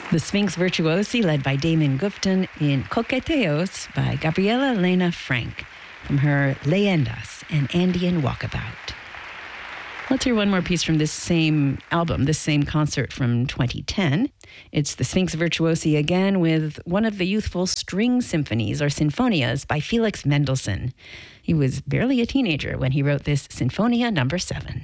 The Sphinx Virtuosi, led by Damon Gupton, in Coqueteos by Gabriela Elena Frank, from her Leyendas, an Andean Walkabout. Let's hear one more piece from this same album, this same concert from 2010. It's the Sphinx Virtuosi again, with one of the youthful string symphonies or sinfonias by Felix Mendelssohn. He was barely a teenager when he wrote this Sinfonia No. 7.